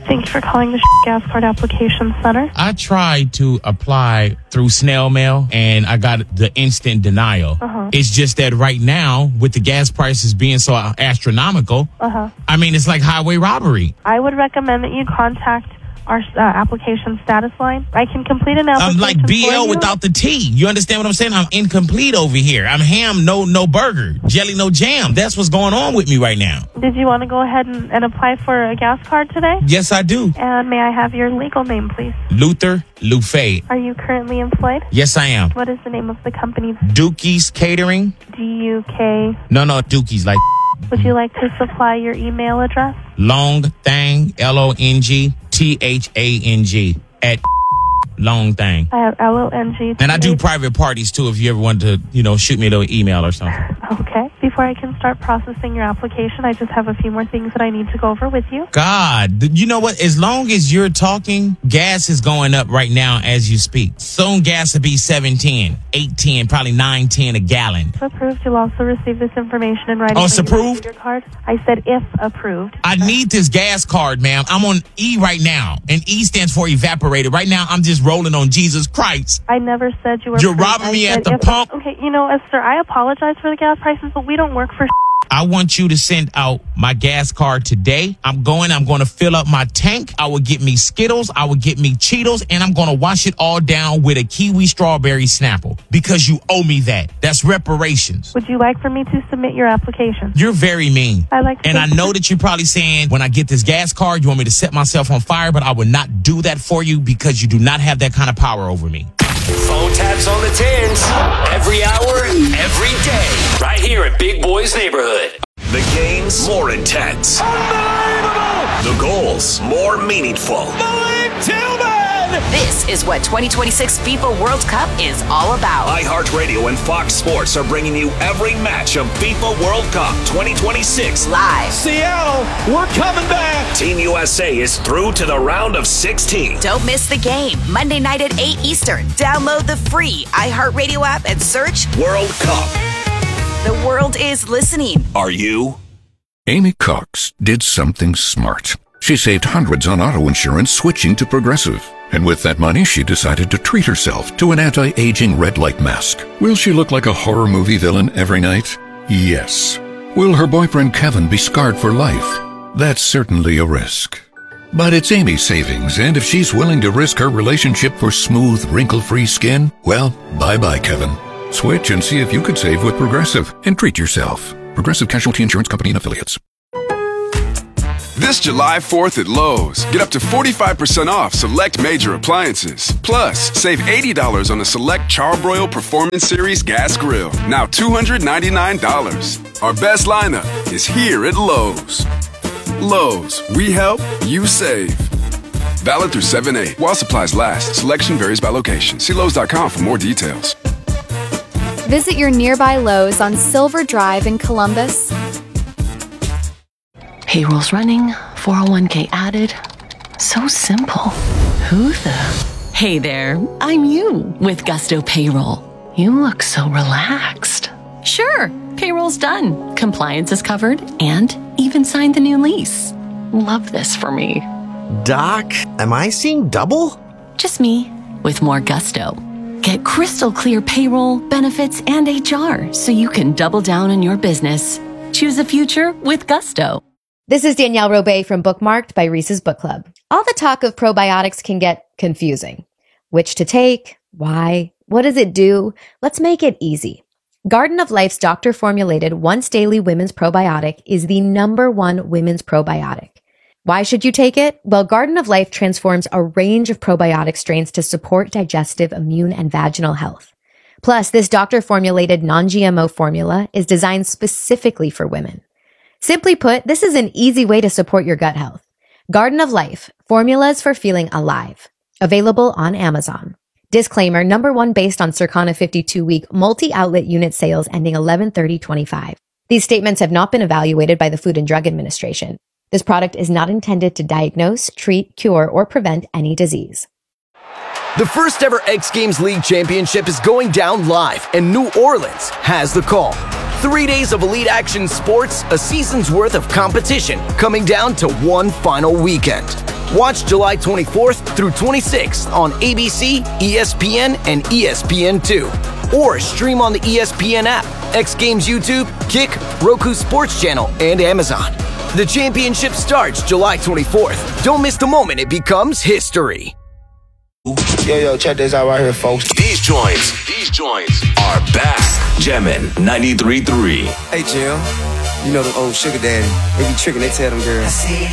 Thanks for calling the gas card application center. I tried to apply through snail mail and I got the instant denial. It's just that right now, with the gas prices being so astronomical, I mean, it's like highway robbery. I would recommend that you contact our application status line. I can complete an application. I'm like BL without the T. You understand what I'm saying? I'm incomplete over here. I'm ham, no burger. Jelly, no jam. That's what's going on with me right now. Did you want to go ahead and apply for a gas card today? Yes, I do. And may I have your legal name, please? Luther Lufay. Are you currently employed? Yes, I am. What is the name of the company? Dukey's Catering. D-U-K. No, Dukey's like. Would you like to supply your email address? Long Thang, LONGTHANG at Long Thang. I have LONG. And I do private parties too if you ever want to, shoot me a little email or something. Okay. Before I can start processing your application, I just have a few more things that I need to go over with you. God, you know what? As long as you're talking, gas is going up right now as you speak. Soon gas will be $7.10, $8.10, probably $9.10 a gallon. If approved, you'll also receive this information in writing. Oh, it's approved? Your card. I said if approved. I need this gas card, ma'am. I'm on E right now, and E stands for evaporated. Right now, I'm just rolling on Jesus Christ. I never said you were. You're robbing me at the pump. Okay, sir, I apologize for the gas prices, but we don't work for. I want you to send out my gas card today. I'm going to fill up my tank. I will get me Skittles. I will get me Cheetos, and I'm going to wash it all down with a kiwi strawberry Snapple because you owe me that. That's reparations. Would you like for me to submit your application? You're very mean. And I know that you're probably saying when I get this gas card, you want me to set myself on fire, but I would not do that for you because you do not have that kind of power over me. Phone taps on the tins. Every hour, every day. Right here at Big Boy's Neighborhood. The games more intense. Unbelievable! The goals more meaningful. Malik Tillman! This is what 2026 FIFA World Cup is all about. iHeartRadio and Fox Sports are bringing you every match of FIFA World Cup 2026 live. Seattle, we're coming back. Team USA is through to the round of 16. Don't miss the game. Monday night at 8 Eastern. Download the free iHeartRadio app and search World Cup. The world is listening. Are you? Amy Cox did something smart. She saved hundreds on auto insurance switching to Progressive. And with that money, she decided to treat herself to an anti-aging red light mask. Will she look like a horror movie villain every night? Yes. Will her boyfriend Kevin be scarred for life? That's certainly a risk. But it's Amy's savings, and if she's willing to risk her relationship for smooth, wrinkle-free skin, well, bye-bye, Kevin. Switch and see if you could save with Progressive and treat yourself. Progressive Casualty Insurance Company and Affiliates. This July 4th at Lowe's, get up to 45% off select major appliances. Plus, save $80 on the select Charbroil Performance Series gas grill, now $299. Our best lineup is here at Lowe's. Lowe's, we help, you save. Valid through 7/8. While supplies last, selection varies by location. See Lowe's.com for more details. Visit your nearby Lowe's on Silver Drive in Columbus. Payroll's running, 401k added. So simple. Who the? Hey there, I'm you with Gusto Payroll. You look so relaxed. Sure, payroll's done. Compliance is covered and even signed the new lease. Love this for me. Doc, am I seeing double? Just me with more gusto. Get crystal clear payroll, benefits, and HR so you can double down on your business. Choose a future with Gusto. This is Danielle Robay from Bookmarked by Reese's Book Club. All the talk of probiotics can get confusing. Which to take? Why? What does it do? Let's make it easy. Garden of Life's doctor-formulated once-daily women's probiotic is the #1 women's probiotic. Why should you take it? Well, Garden of Life transforms a range of probiotic strains to support digestive, immune, and vaginal health. Plus, this doctor-formulated non-GMO formula is designed specifically for women. Simply put, this is an easy way to support your gut health. Garden of Life, formulas for feeling alive. Available on Amazon. Disclaimer, #1 based on Circana 52-week multi-outlet unit sales ending 11/30/25. These statements have not been evaluated by the Food and Drug Administration. This product is not intended to diagnose, treat, cure, or prevent any disease. The first ever X Games League Championship is going down live, and New Orleans has the call. 3 days of elite action sports, a season's worth of competition, coming down to one final weekend. Watch July 24th through 26th on ABC, ESPN, and ESPN2. Or stream on the ESPN app, X Games YouTube, Kick, Roku Sports Channel, and Amazon. The championship starts July 24th. Don't miss the moment it becomes history. Yo, check this out right here, folks. These joints are back. Jammin' 93.3. Hey, Jim. You know the old sugar daddy. They be tricking, they tell them girls.